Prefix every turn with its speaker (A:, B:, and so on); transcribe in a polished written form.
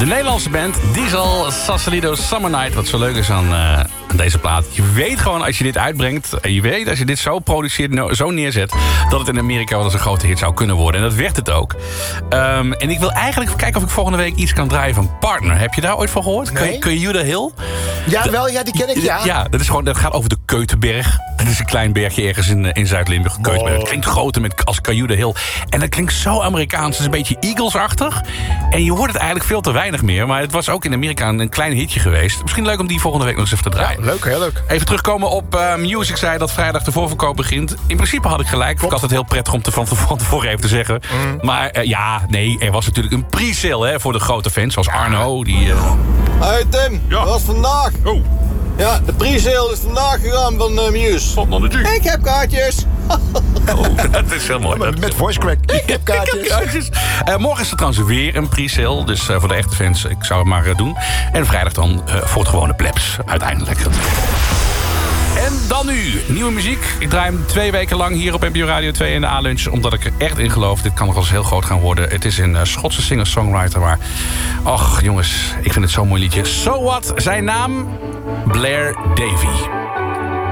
A: De Nederlandse band Diesel Sausalito Summer Night. Wat zo leuk is aan deze plaat. Je weet gewoon als je dit uitbrengt... en je weet als je dit zo produceert, zo neerzet... dat het in Amerika wel eens een grote hit zou kunnen worden. En dat werd het ook. En ik wil eigenlijk kijken of ik volgende week iets kan draaien van Partner. Heb je daar ooit van gehoord?
B: Nee.
A: Cayuga Hill?
B: Ja, wel, ja, die ken ik, ja.
A: Ja, dat gaat over de Keutenberg. Dat is een klein bergje ergens in Zuid-Limburg. Keutenberg. Het klinkt groter als Cayuga Hill. En dat klinkt zo Amerikaans. Het is een beetje Eagles-achtig. En je hoort het eigenlijk veel te weinig meer. Maar het was ook in Amerika een klein hitje geweest. Misschien leuk om die volgende week nog eens even te draaien.
B: Ja, leuk, heel leuk.
A: Even terugkomen op Music zei dat vrijdag de voorverkoop begint. In principe had ik gelijk. Ik had het heel prettig om van tevoren even te zeggen. Maar er was natuurlijk een pre-sale voor de grote fans. Zoals Arno.
C: Hey Tim, dat was vandaag.
A: Oh.
C: Ja, de pre-sale is vandaag gegaan van Muse.
A: Wat dan natuurlijk.
C: Ik heb kaartjes.
A: Dat is heel mooi.
B: Met voice crack. Ik heb kaartjes.
A: Morgen is er trouwens weer een pre-sale. Dus voor de echte fans, ik zou het maar doen. En vrijdag dan voor het gewone plebs, uiteindelijk. En dan nu, nieuwe muziek. Ik draai hem 2 weken lang hier op NPO Radio 2 in de A-lunch... omdat ik er echt in geloof. Dit kan nog wel eens heel groot gaan worden. Het is een Schotse singer-songwriter, maar... Och, jongens, ik vind het zo'n mooi liedje. So What, zijn naam? Blair Davy.